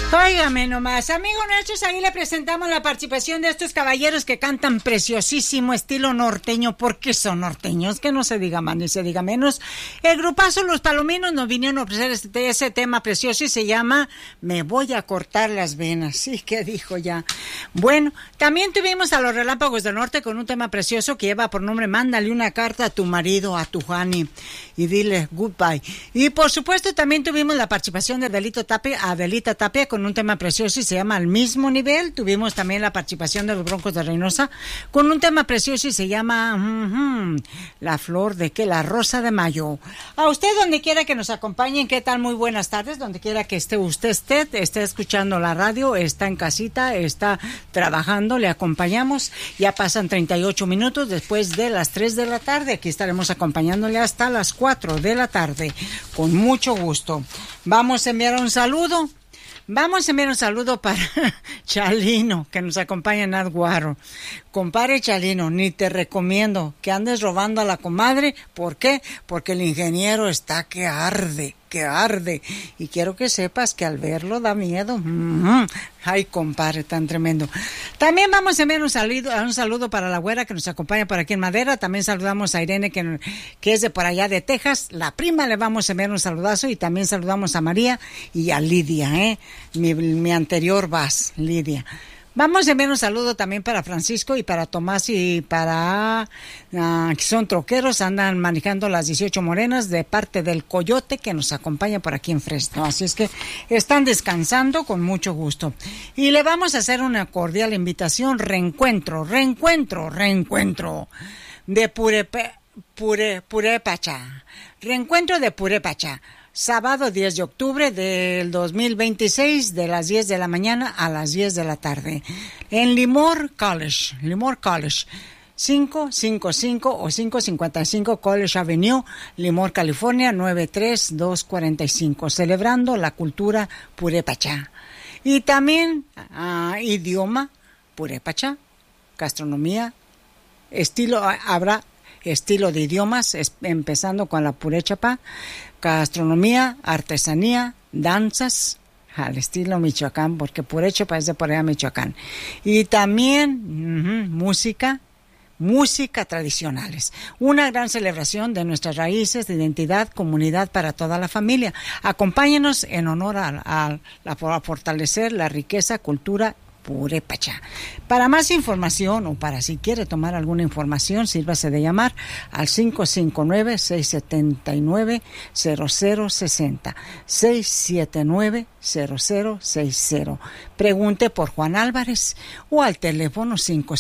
Óigame nomás, amigos nuestros, ahí le presentamos la participación de estos caballeros que cantan preciosísimo estilo norteño. ¿Por qué son norteños? Que no se diga más ni se diga menos. El grupazo Los Palominos nos vinieron a ofrecer ese tema precioso y se llama Me voy a cortar las venas. Sí, ¿qué dijo ya? Bueno, también tuvimos a Los Relámpagos del Norte con un tema precioso que lleva por nombre Mándale una carta a tu marido, a tu Juani, y dile goodbye. Y por supuesto también tuvimos la participación de Adelita Tapia con un tema precioso y se llama Al mismo nivel. Tuvimos también la participación de los Broncos de Reynosa con un tema precioso y se llama La flor de que la rosa de mayo. A usted donde quiera que nos acompañen, ¿qué tal? Muy buenas tardes, donde quiera que esté escuchando la radio, está en casita, está trabajando, le acompañamos. Ya pasan 38 minutos después de las 3 de la tarde. Aquí estaremos acompañándole hasta las 4 de la tarde con mucho gusto. Vamos a enviar un saludo. Para Chalino, que nos acompaña en Adguaro. Compadre Chalino, ni te recomiendo que andes robando a la comadre. ¿Por qué? Porque el ingeniero está que arde. Y quiero que sepas que al verlo da miedo. Ay, compadre, tan tremendo. También vamos a enviar un saludo para la güera que nos acompaña por aquí en Madera. También saludamos a Irene, que es de por allá de Texas. La prima le vamos a enviar un saludazo. Y también saludamos a María y a Lidia, mi anterior vas, Lidia. Vamos a enviar un saludo también para Francisco y para Tomás y para que son troqueros, andan manejando las 18 morenas de parte del Coyote que nos acompaña por aquí en Fresno. Así es que están descansando con mucho gusto. Y le vamos a hacer una cordial invitación, reencuentro de Purépecha. Reencuentro de Purépecha. Sábado 10 de octubre del 2026, de las 10 de la mañana a las 10 de la tarde, en Lemoore College, 555 o 555 College Avenue, Lemoore, California, 93245, celebrando la cultura purépecha. Y también idioma purépecha, gastronomía, habrá estilo de idiomas, empezando con la puréchapa, gastronomía, artesanía, danzas, al estilo Michoacán, porque puréchapa es de por allá Michoacán. Y también música tradicionales. Una gran celebración de nuestras raíces, de identidad, comunidad para toda la familia. Acompáñenos en honor a fortalecer la riqueza, cultura purépecha. Para más información o para si quiere tomar alguna información, sírvase de llamar al 559-679-0060, 679-0060. Pregunte por Juan Álvarez o al teléfono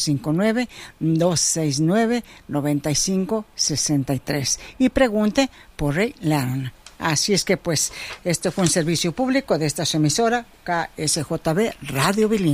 559-269-9563 y pregunte por Ray León. Así es que pues este fue un servicio público de esta emisora KSJB Radio Bilingüe.